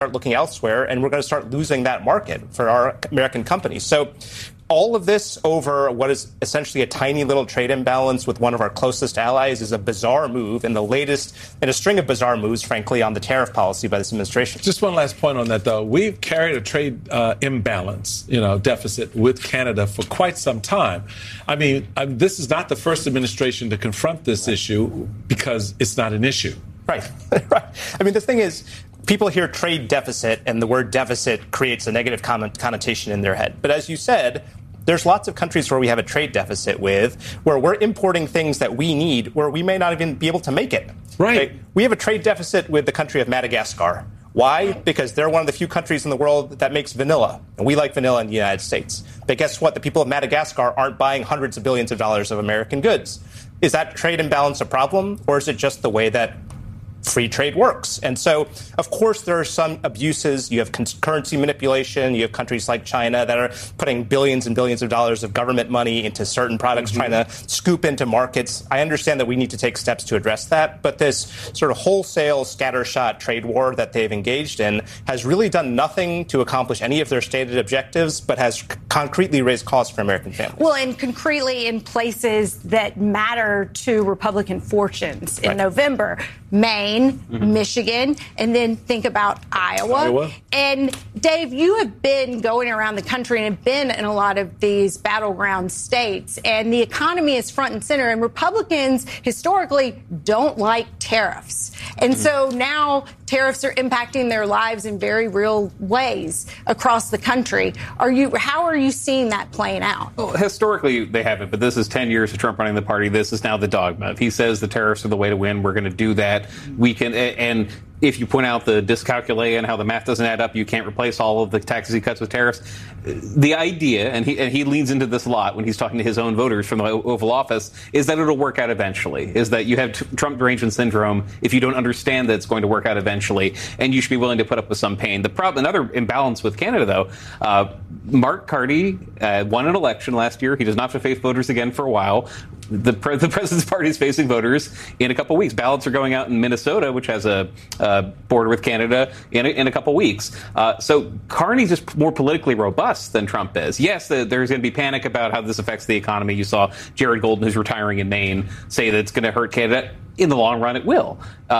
start looking elsewhere, and we're going to start losing that market for our American companies. So all of this over what is essentially a tiny little trade imbalance with one of our closest allies is a bizarre move, and the latest in a string of bizarre moves, frankly, on the tariff policy by this administration. Just one last point on that, though. We've carried a trade imbalance, deficit with Canada for quite some time. I mean, this is not the first administration to confront this issue because it's not an issue. Right. Right. I mean, the thing is, people hear trade deficit and the word deficit creates a negative connotation in their head. But as you said, there's lots of countries where we have a trade deficit with, where we're importing things that we need, where we may not even be able to make it. Right. We have a trade deficit with the country of Madagascar. Why? Because they're one of the few countries in the world that makes vanilla. And we like vanilla in the United States. But guess what? The people of Madagascar aren't buying hundreds of billions of dollars of American goods. Is that trade imbalance a problem? Or is it just the way that free trade works? And so, of course, there are some abuses. You have currency manipulation. You have countries like China that are putting billions and billions of dollars of government money into certain products, trying to scoop into markets. I understand that we need to take steps to address that. But this sort of wholesale scattershot trade war that they've engaged in has really done nothing to accomplish any of their stated objectives, but has concretely raised costs for American families. Well, and concretely in places that matter to Republican fortunes in November. Maine, Michigan, and then think about Iowa. And Dave, you have been going around the country and have been in a lot of these battleground states, and the economy is front and center, and Republicans historically don't like tariffs. And so now tariffs are impacting their lives in very real ways across the country. How are you seeing that playing out? Well, historically, they haven't, but this is 10 years of Trump running the party. This is now the dogma. If he says the tariffs are the way to win, we're going to do that. We can, and if you point out the dyscalculia and how the math doesn't add up, you can't replace all of the taxes he cuts with tariffs. The idea, and he leans into this a lot when he's talking to his own voters from the Oval Office, is that it'll work out eventually, is that you have Trump derangement syndrome if you don't understand that it's going to work out eventually, and you should be willing to put up with some pain. The problem, another imbalance with Canada, though, Mark Carney won an election last year. He does not have to face voters again for a while. The President's Party is facing voters in a couple weeks. Ballots are going out in Minnesota, which has a border with Canada, in a couple weeks. So Carney's just more politically robust than Trump is. Yes, there's going to be panic about how this affects the economy. You saw Jared Golden, who's retiring in Maine, say that it's going to hurt Canada. In the long run, it will.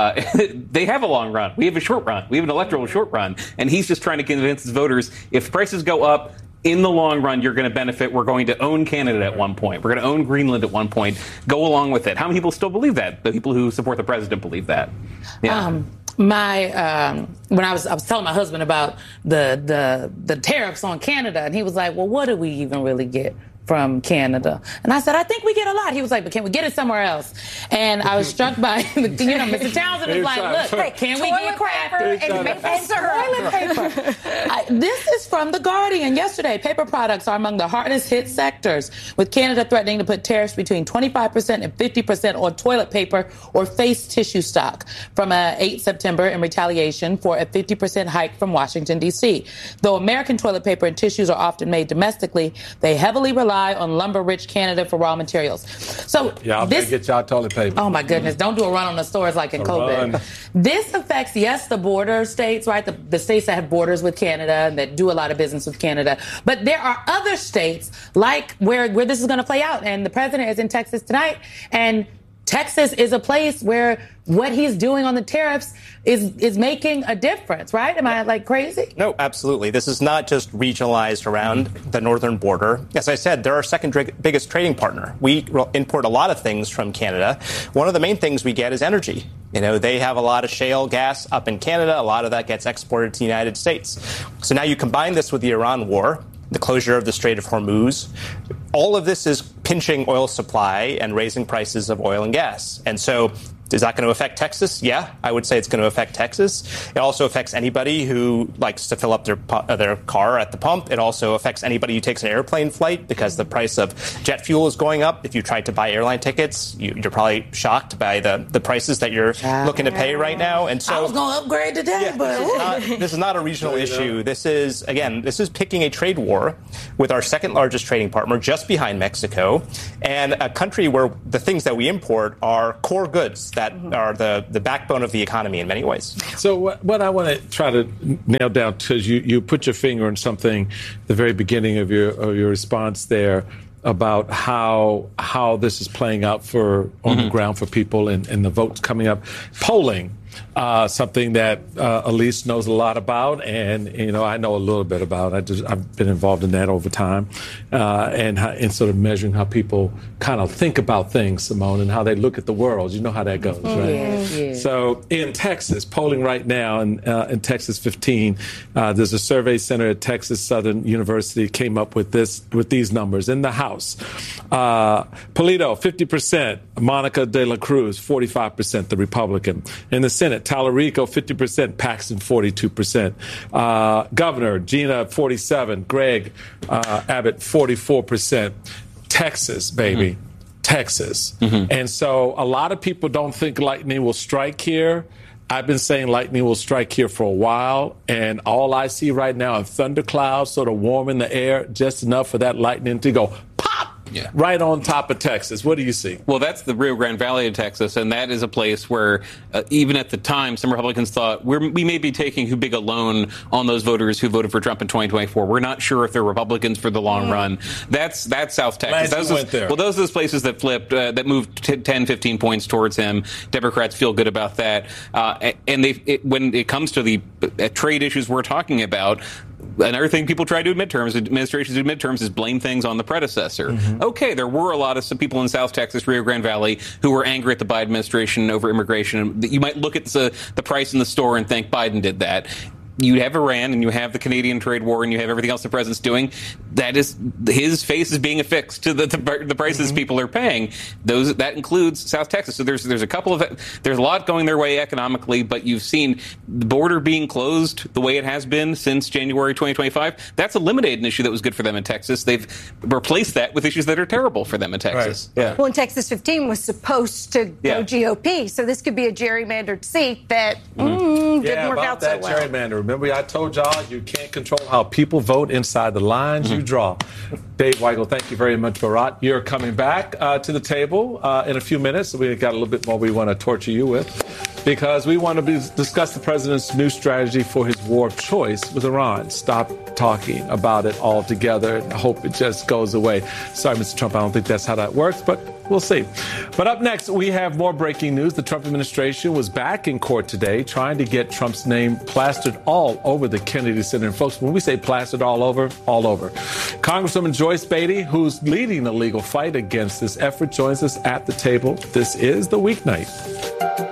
They have a long run. We have a short run. We have an electoral short run. And he's just trying to convince his voters, if prices go up, in the long run, you're going to benefit. We're going to own Canada at one point. We're going to own Greenland at one point. Go along with it. How many people still believe that? The people who support the president believe that. Yeah. When I was telling my husband about the tariffs on Canada, and he was like, well, what do we even really get from Canada? And I said, I think we get a lot. He was like, but can we get it somewhere else? And I was struck by, Mr. Townsend was like, look, can we get paper and maple syrup? Toilet paper. This is from The Guardian yesterday. Paper products are among the hardest hit sectors, with Canada threatening to put tariffs between 25% and 50% on toilet paper or face tissue stock from 8 September in retaliation for a 50% hike from Washington, D.C. Though American toilet paper and tissues are often made domestically, they heavily rely on lumber-rich Canada for raw materials. So y'all better get y'all toilet paper. Oh my goodness! Don't do a run on the stores like in COVID. This affects, yes, the border states, right? The states that have borders with Canada and that do a lot of business with Canada. But there are other states like where this is going to play out. And the president is in Texas tonight, and Texas is a place where what he's doing on the tariffs is making a difference, right? Am I crazy? No, absolutely. This is not just regionalized around the northern border. As I said, they're our second biggest trading partner. We import a lot of things from Canada. One of the main things we get is energy. They have a lot of shale gas up in Canada. A lot of that gets exported to the United States. So now you combine this with the Iran war, the closure of the Strait of Hormuz. All of this is pinching oil supply and raising prices of oil and gas. And so is that going to affect Texas? Yeah, I would say it's going to affect Texas. It also affects anybody who likes to fill up their car at the pump. It also affects anybody who takes an airplane flight because the price of jet fuel is going up. If you tried to buy airline tickets, you're probably shocked by the prices that you're looking to pay right now. And so I was going to upgrade today, but this is not a regional issue. This is picking a trade war with our second largest trading partner just behind Mexico, and a country where the things that we import are core goods that are the backbone of the economy in many ways. So what I want to try to nail down, because you put your finger on something at the very beginning of your response there about how this is playing out on the ground for people and the votes coming up. Polling. Something that Elise knows a lot about, and I know a little bit about. I've been involved in that over time, and sort of measuring how people kind of think about things, Simone, and how they look at the world. You know how that goes, right? Yeah. So in Texas, polling right now in Texas 15, there's a survey center at Texas Southern University came up with these numbers. In the House, Polito 50%, Monica De La Cruz 45%, the Republican. In the Senate, Tallarico 50%, Paxton 42%, Governor Gina 47%, Greg Abbott 44%. Texas, baby, Texas. And so a lot of people don't think lightning will strike here. I've been saying lightning will strike here for a while, and all I see right now are thunderclouds sort of warming the air just enough for that lightning to go pop. Yeah. Right on top of Texas. What do you see? Well, that's the Rio Grande Valley of Texas, and that is a place where even at the time, some Republicans thought we may be taking too big a loan on those voters who voted for Trump in 2024. We're not sure if they're Republicans for the long run. That's South Texas. Those are those places that flipped, that moved 10, 15 points towards him. Democrats feel good about that. And when it comes to the trade issues we're talking about, another thing people try to do midterms, administrations do midterms, is blame things on the predecessor. Okay, there were a lot of some people in South Texas, Rio Grande Valley, who were angry at the Biden administration over immigration. You might look at the price in the store and think Biden did that. You have Iran, and you have the Canadian trade war, and you have everything else the president's doing. That is, his face is being affixed to the prices people are paying. That includes South Texas. So there's a lot going their way economically, but you've seen the border being closed the way it has been since January 2025. That's eliminated an issue that was good for them in Texas. They've replaced that with issues that are terrible for them in Texas. Right. Yeah. Well, in Texas 15 was supposed to go GOP, so this could be a gerrymandered seat that didn't work out so well. Gerrymander. Remember, I told y'all you can't control how people vote inside the lines you draw. Dave Weigel, thank you very much, Bharat. You're coming back to the table in a few minutes. We got a little bit more we want to torture you with, because we want to discuss the president's new strategy for his war of choice with Iran. Stop talking about it altogether and hope it just goes away. Sorry, Mr. Trump, I don't think that's how that works, but we'll see. But up next, we have more breaking news. The Trump administration was back in court today trying to get Trump's name plastered all over the Kennedy Center. And folks, when we say plastered all over. Congresswoman Joyce Beatty, who's leading the legal fight against this effort, joins us at the table. This is The Weeknight.